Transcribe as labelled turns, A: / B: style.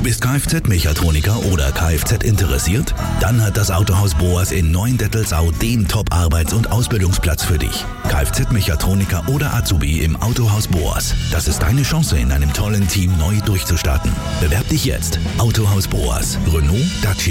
A: Du bist Kfz-Mechatroniker oder Kfz interessiert? Dann hat das Autohaus Boas in Neuendettelsau den Top-Arbeits- und Ausbildungsplatz für dich. Kfz-Mechatroniker oder Azubi im Autohaus Boas. Das ist deine Chance, in einem tollen Team neu durchzustarten. Bewerb dich jetzt. Autohaus Boas. Renault, Dacia.